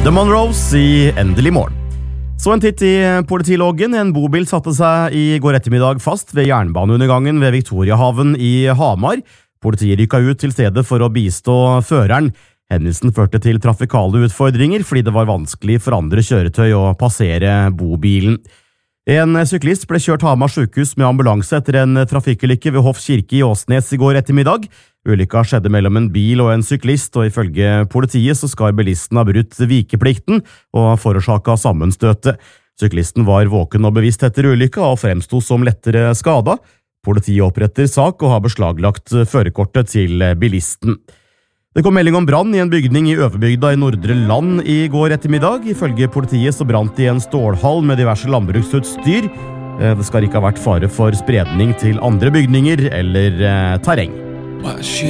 The Monroes i Endelig morgen. Så en titt i politiloggen. En bobil satte seg i går ettermiddag fast ved jernbaneundergangen ved Victoriahaven i Hamar. Politiet rykket ut til stedet for å bistå føreren. Hendelsen førte til trafikale utfordringer fordi det var vanskelig for andre kjøretøy å passere bobilen. En syklist ble kjørt Hamar sykehus med ambulanse etter en trafikkulykke ved Hoff kirke i Åsnes i går ettermiddag. Ulykka skjedde mellom en bil og en syklist, og ifølge politiet så skal bilisten ha brutt vikeplikten og forårsaket sammenstøtet. Syklisten var våken og bevisst etter ulykka og fremstod som lettere skada. Politiet oppretter sak og har beslaglagt førerkortet til bilisten. Det kom melding om brann i en bygning i Øverbygda i Nordre Land i går ettermiddag. Ifølge politiet så brant det i en stålhall med diverse landbruksutstyr. Det skal ikke ha vært fare for spredning til andre bygninger eller terreng.